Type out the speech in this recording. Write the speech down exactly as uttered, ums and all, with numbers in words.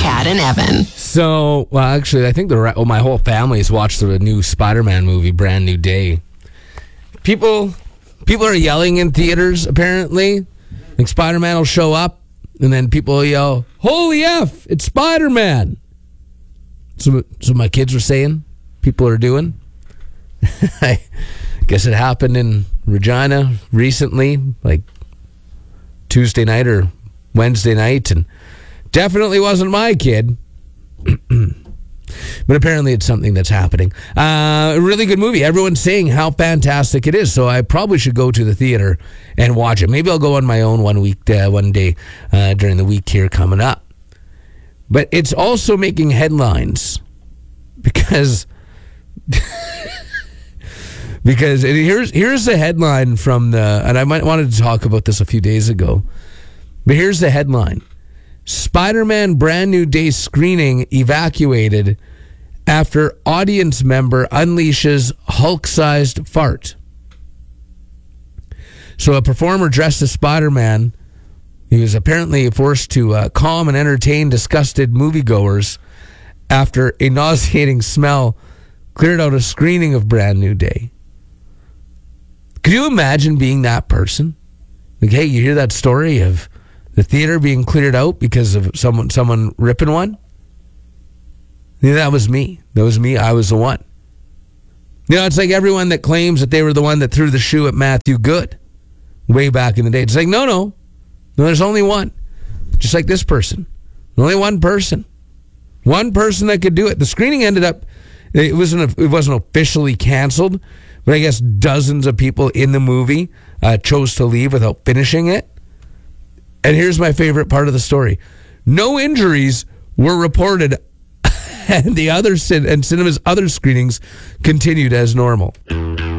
Chad and Evan. So, well, actually, I think the well, my whole family has watched the new Spider-Man movie, Brand New Day. People, people are yelling in theaters. Apparently, like Spider-Man will show up, and then people will yell, "Holy F! It's Spider-Man!" So, so my kids were saying, people are doing. I guess it happened in Regina recently, like Tuesday night or Wednesday night, and definitely wasn't my kid. But apparently it's something that's happening. Uh, a really good movie. Everyone's saying how fantastic it is, so I probably should go to the theater and watch it. Maybe I'll go on my own one week, uh, one day uh, during the week here coming up. But it's also making headlines because because here's here's the headline from the, and I might wanted to talk about this a few days ago, but here's the headline: Spider-Man Brand New Day screening evacuated after audience member unleashes Hulk-sized fart. So a performer dressed as Spider-Man, he was apparently forced to uh, calm and entertain disgusted moviegoers after a nauseating smell cleared out a screening of Brand New Day. Could you imagine being that person? Like, hey, you hear that story of the theater being cleared out because of someone someone ripping one? Yeah, that was me. That was me. I was the one. You know, it's like everyone that claims that they were the one that threw the shoe at Matthew Good way back in the day. It's like, no, no. No, there's only one. Just like this person. Only one person. One person that could do it. The screening ended up, it wasn't, it wasn't officially canceled, but I guess dozens of people in the movie uh, chose to leave without finishing it. And here's my favorite part of the story. No injuries were reported, and the other cin- and cinema's other screenings continued as normal.